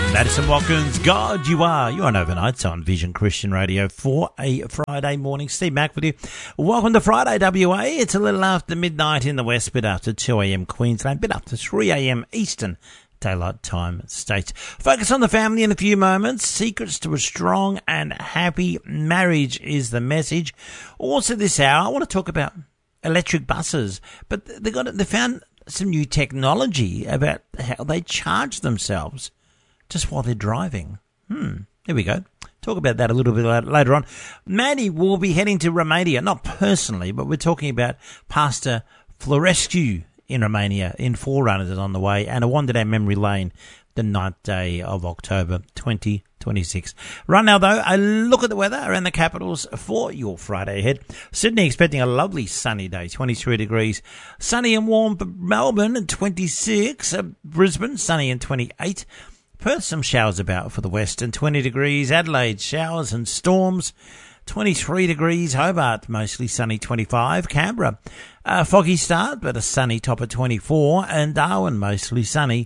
Madison Watkins, God You Are. You're on Overnights on Vision Christian Radio for a Friday morning. Steve Mack with you. Welcome to Friday, WA. It's a little after midnight in the west, bit after 2 a.m. Queensland, bit after 3 a.m. Eastern Daylight Time States. Focus on the family in a few moments. Secrets to a strong and happy marriage is the message. Also this hour, I want to talk about electric buses, but they found some new technology about how they charge themselves just while they're driving. There we go. Talk about that a little bit later on. Maddie will be heading to Romania, not personally, but we're talking about Pastor Florescu in Romania, in Forerunners on the way, and a wander down memory lane the 9th day of October 2026. Right now, though, a look at the weather around the capitals for your Friday ahead. Sydney expecting a lovely sunny day, 23 degrees. Sunny and warm for Melbourne, 26. Brisbane, sunny and 28. Perth, some showers about for the west, and 20 degrees. Adelaide, showers and storms, 23 degrees. Hobart, mostly sunny, 25. Canberra, a foggy start, but a sunny top of 24. And Darwin, mostly sunny,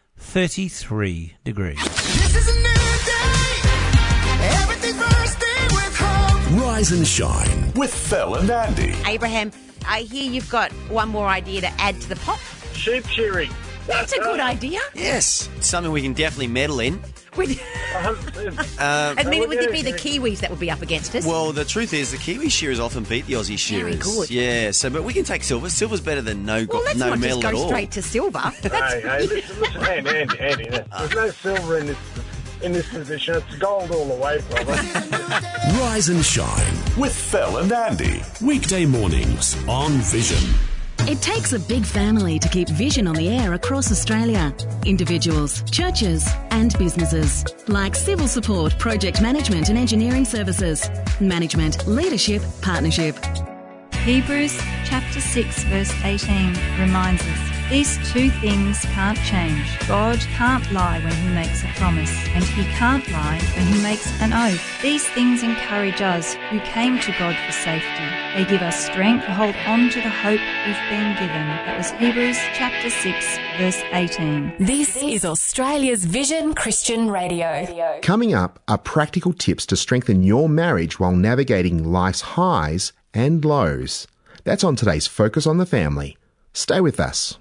33 degrees. This is a new day. Everything bursting with hope. Rise and shine with Phil and Andy. Abraham, I hear you've got one more idea to add to the pot. Sheep shearing. That's a good idea. Yes, it's something we can definitely meddle in. Would it be the Kiwis that would be up against us? Well, the truth is the Kiwi shearers often beat the Aussie shearers. Very good. Yeah, but we can take silver. Silver's better than no well, let's not medal just at go all. straight to silver. Hey, listen, Andy, there's no silver in this position. It's gold all the way, brother. Rise and shine with Phil and Andy. Weekday mornings on Vision. It takes a big family to keep Vision on the air across Australia. Individuals, churches and businesses. Like civil support, project management and engineering services. Management, leadership, partnership. Hebrews chapter 6 verse 18 reminds us, these two things can't change. God can't lie when he makes a promise, and he can't lie when he makes an oath. These things encourage us who came to God for safety. They give us strength to hold on to the hope we've been given. That was Hebrews chapter 6 verse 18. This is Australia's Vision Christian Radio. Coming up are practical tips to strengthen your marriage while navigating life's highs and lows. That's on today's Focus on the Family. Stay with us.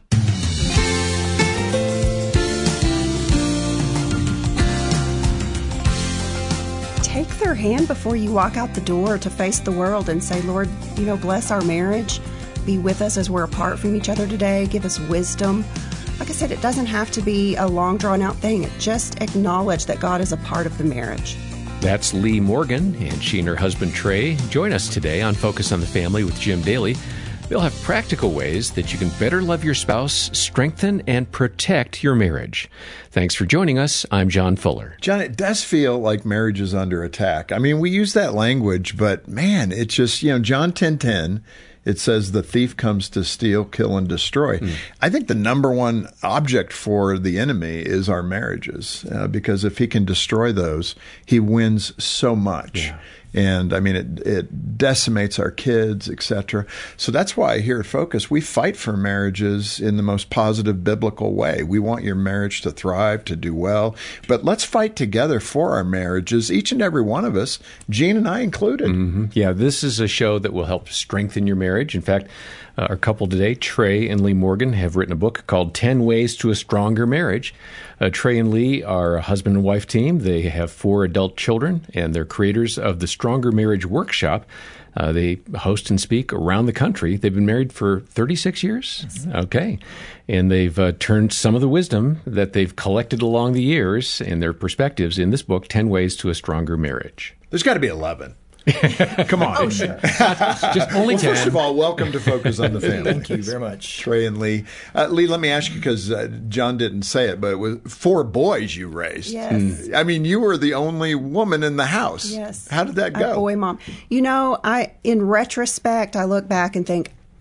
Take their hand before you walk out the door to face the world and say, Lord, bless our marriage. Be with us as we're apart from each other today. Give us wisdom. Like I said, it doesn't have to be a long, drawn-out thing. Just acknowledge that God is a part of the marriage. That's Lee Morgan, and she and her husband Trey join us today on Focus on the Family with Jim Daly. They'll have practical ways that you can better love your spouse, strengthen, and protect your marriage. Thanks for joining us. I'm John Fuller. John, it does feel like marriage is under attack. I mean, we use that language, but man, it's just, John 10:10, it says the thief comes to steal, kill, and destroy. I think the number one object for the enemy is our marriages, because if he can destroy those, he wins so much. Yeah. And I mean, it decimates our kids, etc. So that's why here at Focus, we fight for marriages in the most positive biblical way. We want your marriage to thrive, to do well. But let's fight together for our marriages, each and every one of us, Gene and I included. Mm-hmm. Yeah, this is a show that will help strengthen your marriage. In fact, our couple today, Trey and Lee Morgan, have written a book called 10 Ways to a Stronger Marriage. Trey and Lee are a husband and wife team. They have 4 adult children, and they're creators of the Stronger Marriage Workshop. They host and speak around the country. They've been married for 36 years. Yes. Okay. And they've turned some of the wisdom that they've collected along the years and their perspectives in this book, 10 Ways to a Stronger Marriage. There's got to be 11. Come on. Oh, sure. Just only 10. First of all, welcome to Focus on the Family. Thank you very much. Trey and Lee. Lee, let me ask you, because John didn't say it, but it was 4 boys you raised. Yes. I mean, you were the only woman in the house. Yes. How did that go? A boy mom. In retrospect, I look back and think,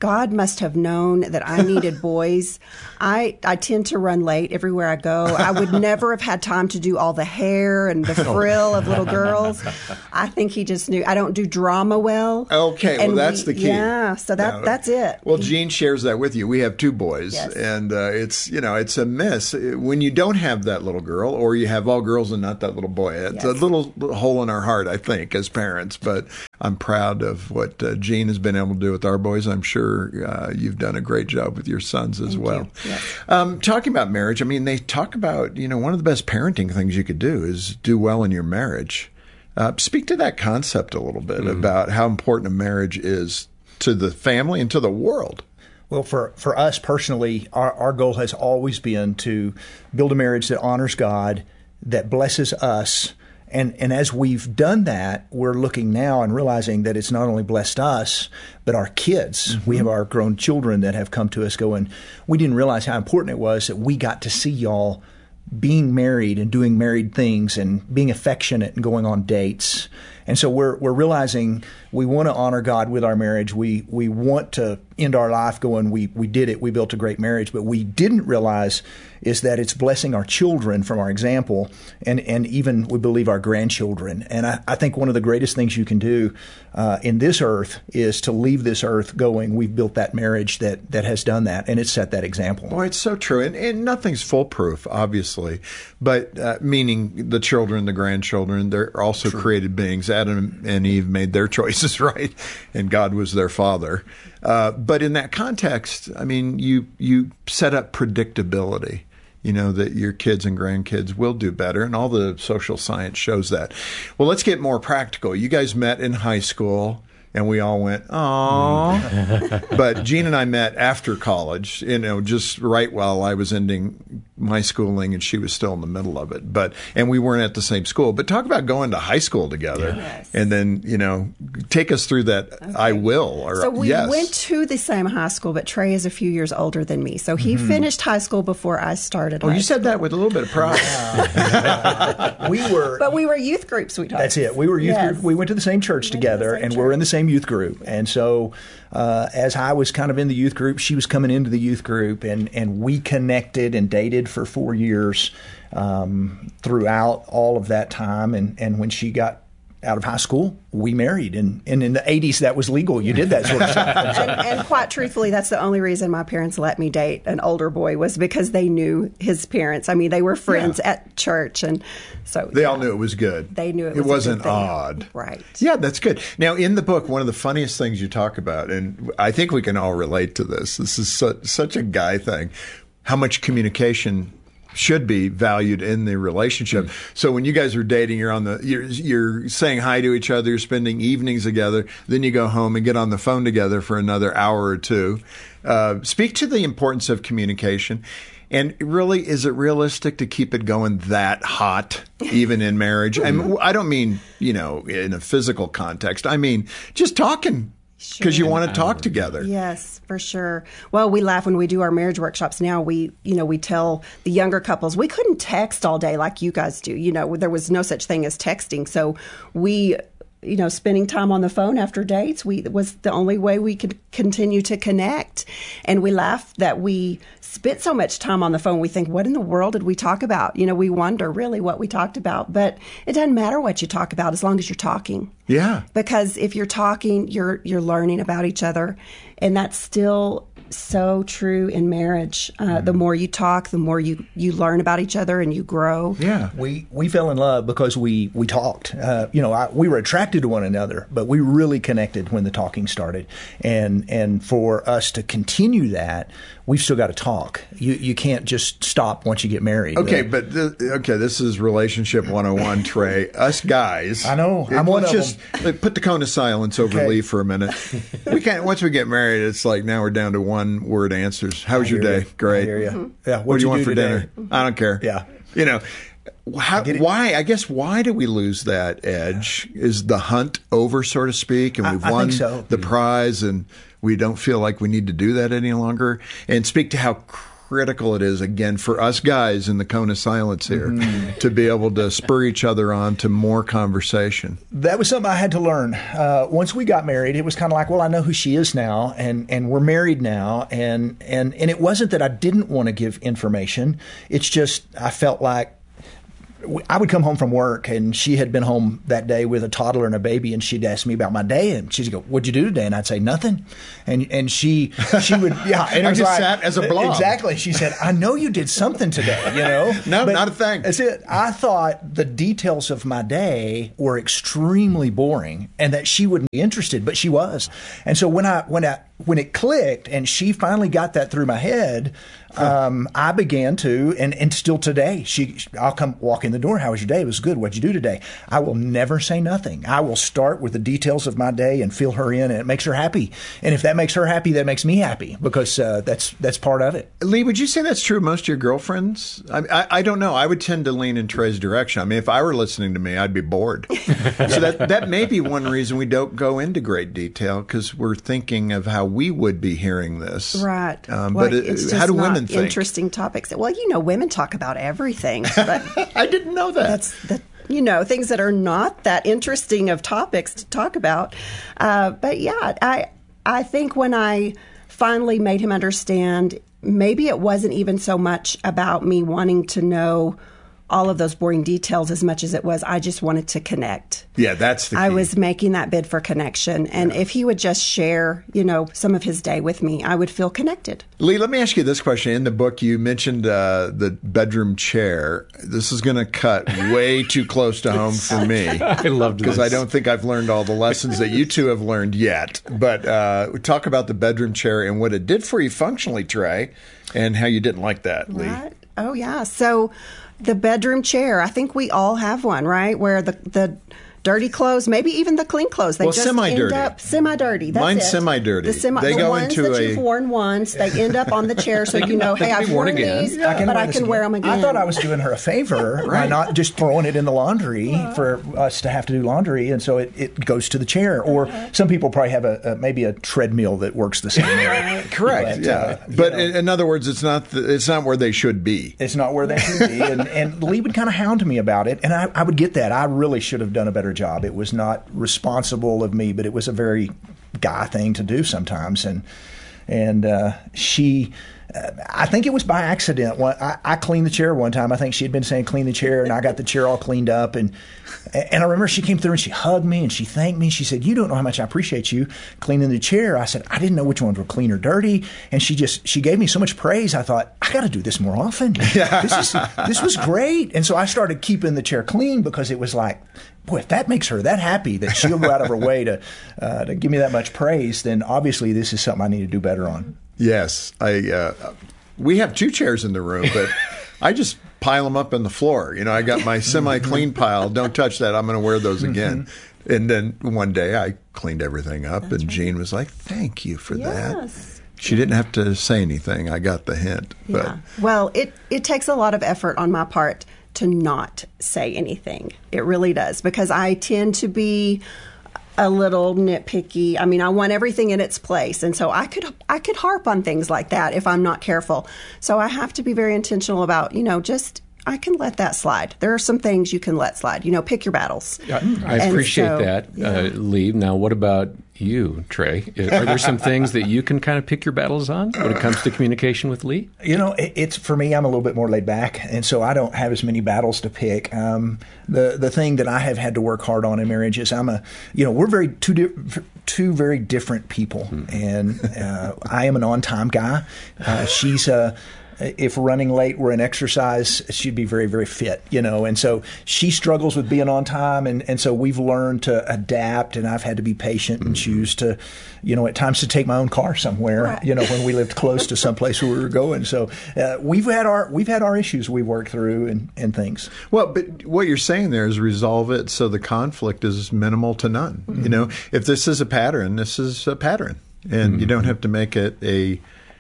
God must have known that I needed boys. I tend to run late everywhere I go. I would never have had time to do all the hair and the frill of little girls. I think he just knew. I don't do drama well. Okay, well, that's the key. Yeah, so that's it. Well, Gene shares that with you. We have 2 boys, Yes. and it's a miss when you don't have that little girl, or you have all girls and not that little boy. It's a little hole in our heart, I think, as parents. But I'm proud of what Gene has been able to do with our boys. I'm sure you've done a great job with your sons as well. Yes. Talking about marriage, I mean, they talk about, one of the best parenting things you could do is do well in your marriage. Speak to that concept a little bit about how important a marriage is to the family and to the world. Well, for us personally, our goal has always been to build a marriage that honors God, that blesses us. And as we've done that, we're looking now and realizing that it's not only blessed us, but our kids. We have our grown children that have come to us going, we didn't realize how important it was that we got to see y'all being married and doing married things and being affectionate and going on dates. And so we're realizing we want to honor God with our marriage. We want to end our life going, we did it, we built a great marriage. But we didn't realize is that it's blessing our children from our example and even, we believe, our grandchildren. And I think one of the greatest things you can do in this earth is to leave this earth going, we've built that marriage that has done that, and it's set that example. Boy, it's so true. And nothing's foolproof, obviously. But meaning the children, the grandchildren, they're also created beings. Adam and Eve made their choices, right? And God was their father. But in that context, I mean, you set up predictability, that your kids and grandkids will do better. And all the social science shows that. Well, let's get more practical. You guys met in high school. And we all went, "Aw." But Gene and I met after college, just right while I was ending my schooling and she was still in the middle of it. And we weren't at the same school. But talk about going to high school together. Yes. And then, take us through that. Okay. I will. So we went to the same high school, but Trey is a few years older than me. So he finished high school before I started high you said school. that with a little bit of pride. But we were youth group, sweetheart. That's it. We were youth group. We went to the same church together, and we're in the same youth group. And so as I was kind of in the youth group, she was coming into the youth group, and we connected and dated for 4 years throughout all of that time. And when she got out of high school, we married. And in the 80s, that was legal. You did that sort of stuff. And quite truthfully, that's the only reason my parents let me date an older boy was because they knew his parents. I mean, they were friends at church. And so they all knew it was good. They knew it wasn't odd. Right. Yeah, that's good. Now, in the book, one of the funniest things you talk about, and I think we can all relate to this. This is such a guy thing. How much communication should be valued in the relationship. So when you guys are dating, you're saying hi to each other, you're spending evenings together, then you go home and get on the phone together for another hour or two. Speak to the importance of communication. And really, is it realistic to keep it going that hot, even in marriage? I don't mean, in a physical context. I mean, just talking. Because you want to talk together. Yes, for sure. Well, we laugh when we do our marriage workshops now. We tell the younger couples, we couldn't text all day like you guys do. There was no such thing as texting. So we, spending time on the phone after dates was the only way we could continue to connect. And we laugh that we spent so much time on the phone. We think, what in the world did we talk about? We wonder really what we talked about. But it doesn't matter what you talk about as long as you're talking. Yeah. Because if you're talking, you're learning about each other. And that's still so true in marriage. The more you talk, the more you learn about each other and you grow. Yeah. We fell in love because we talked. We were attracted to one another, but we really connected when the talking started. And for us to continue that, we've still got to talk. You can't just stop once you get married. Okay, but this is relationship 101, Trey. Us guys. I know. I'm one of them. Put the cone of silence over Lee for a minute. We can't. Once we get married, it's like now we're down to one-word answers. How was your day? Great. I hear you. Yeah. What do you want for today? dinner? I don't care. Yeah. Why? I guess why do we lose that edge? Is the hunt over, so to speak, and we've won the prize, and we don't feel like we need to do that any longer? And speak to how critical it is, again, for us guys in the cone of silence here to be able to spur each other on to more conversation. That was something I had to learn. Once we got married, it was kind of like, well, I know who she is now, and we're married now, and it wasn't that I didn't want to give information. It's just I felt like I would come home from work, and she had been home that day with a toddler and a baby, and she'd ask me about my day, and she'd go, "What'd you do today?" And I'd say, "Nothing." And she would, yeah. And I just sat as a blob. Exactly. She said, "I know you did something today, you know." No, not a thing. That's it. I thought the details of my day were extremely boring, and that she wouldn't be interested, but she was. And so when it clicked, and she finally got that through my head, I began to, and still today, I'll come walk in the door. "How was your day?" "It was good." "What'd you do today?" I will never say nothing. I will start with the details of my day and fill her in, and it makes her happy. And if that makes her happy, that makes me happy, because that's part of it. Lee, would you say that's true of most of your girlfriends? I don't know. I would tend to lean in Trey's direction. I mean, if I were listening to me, I'd be bored. So that may be one reason we don't go into great detail, because we're thinking of how we would be hearing this. Right. But it's just how do women not think? Interesting topics. Well, women talk about everything. But I didn't know that. Things that are not that interesting of topics to talk about. But yeah, I think when I finally made him understand, maybe it wasn't even so much about me wanting to know all of those boring details as much as it was I just wanted to connect. Yeah, that's the key. I was making that bid for connection. And if he would just share, some of his day with me, I would feel connected. Lee, let me ask you this question. In the book, you mentioned the bedroom chair. This is going to cut way too close to home for me. I loved this. Because I don't think I've learned all the lessons that you two have learned yet. But talk about the bedroom chair and what it did for you functionally, Trey, and how you didn't like that, Lee. Right. Oh, yeah. So the bedroom chair, I think we all have one, right? Where the dirty clothes, maybe even the clean clothes, they just semi-dirty. end up semi-dirty. That's Mine's it. semi-dirty. The go ones into that you've worn once, they end up on the chair, so hey, I've worn these, but I can wear them again. I thought I was doing her a favor by not just throwing it in the laundry for us to have to do laundry, and so it goes to the chair. Or some people probably have maybe a treadmill that works the same way. Correct. But in other words, it's not where they should be. It's not where they should be. And Lee would kind of hound me about it, and I would get that. I really should have done a better job. It was not responsible of me, but it was a very guy thing to do sometimes. And she, I think it was by accident. I cleaned the chair one time. I think she had been saying clean the chair, and I got the chair all cleaned up. And I remember she came through and she hugged me and she thanked me. She said, "You don't know how much I appreciate you cleaning the chair." I said, "I didn't know which ones were clean or dirty." And she gave me so much praise. I thought, I got to do this more often. This was great. And so I started keeping the chair clean, because it was like, boy, if that makes her that happy that she'll go out of her way to give me that much praise, then obviously this is something I need to do better on. Yes. We have two chairs in the room, but I just pile them up on the floor. I got my semi-clean pile. Don't touch that. I'm going to wear those again. And then one day I cleaned everything up, and Jean was like, "Thank you for that." She didn't have to say anything. I got the hint. Yeah. Well, it takes a lot of effort on my part to not say anything. It really does, because I tend to be a little nitpicky. I mean, I want everything in its place, and so I could harp on things like that if I'm not careful. So I have to be very intentional about, I can let that slide. There are some things you can let slide. Pick your battles. I appreciate that, Lee. Now, what about you, Trey? Are there some things that you can kind of pick your battles on when it comes to communication with Lee? It's for me, I'm a little bit more laid back, and so I don't have as many battles to pick. The thing that I have had to work hard on in marriage is we're two very different people, and I am an on-time guy. She's if running late were an exercise, she'd be very, very fit, and so she struggles with being on time. And so we've learned to adapt, and I've had to be patient and choose to, at times to take my own car somewhere, when we lived close to someplace where we were going. So we've had our issues we worked through and things. Well, but what you're saying there is resolve it so the conflict is minimal to none. If this is a pattern, this is a pattern, and you don't have to make it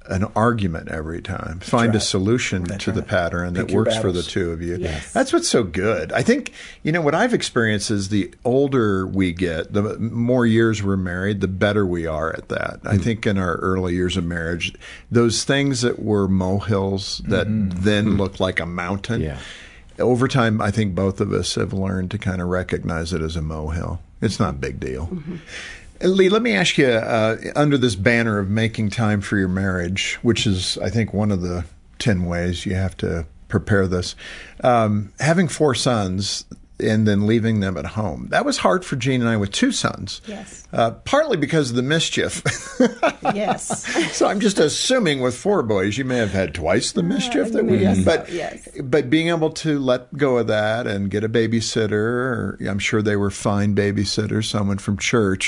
an argument every time. Find a solution to the pattern that works for the two of you. Yes. That's what's so good. I think, what I've experienced is the older we get, the more years we're married, the better we are at that. I think in our early years of marriage, those things that were molehills that then looked like a mountain, over time, I think both of us have learned to kind of recognize it as a molehill. It's not a big deal. Lee, let me ask you, under this banner of making time for your marriage, which is, I think, one of the 10 ways you have to prepare this, having 4 sons and then leaving them at home. That was hard for Jean and I with 2 sons. Yes. Partly because of the mischief. Yes. So I'm just assuming with 4 boys, you may have had twice the mischief that we had. But being able to let go of that and get a babysitter, I'm sure they were fine babysitters, someone from church,